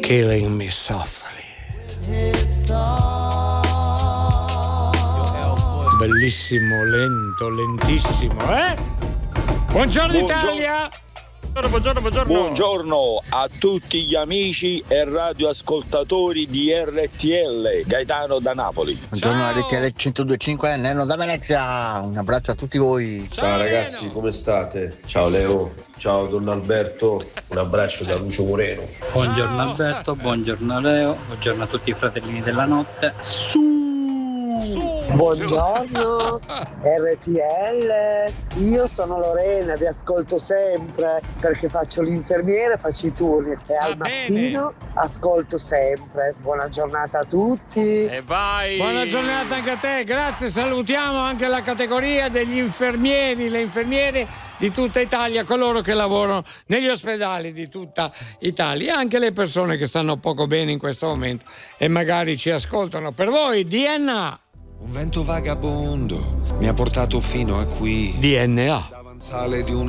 Killing Me Softly. Bellissimo, lento, lentissimo, Buongiorno Italia! Buongiorno. Buongiorno a tutti gli amici e radioascoltatori di RTL, Gaetano da Napoli. Buongiorno a RTL 102.5, Nenno da Venezia, un abbraccio a tutti voi. Ciao ragazzi, come state? Ciao Leo, ciao Don Alberto, un abbraccio da Lucio Moreno. Buongiorno Alberto, buongiorno Leo, buongiorno a tutti i fratellini della notte. Buongiorno RTL, io sono Lorena, vi ascolto sempre perché faccio l'infermiere, faccio i turni e al mattino ascolto sempre. Buona giornata a tutti. E vai! Buona giornata anche a te, grazie, salutiamo anche la categoria degli infermieri, le infermiere di tutta Italia, coloro che lavorano negli ospedali di tutta Italia, anche le persone che stanno poco bene in questo momento e magari ci ascoltano. Per voi DNA. Un vento vagabondo mi ha portato fino a qui. DNA. Davanzale di un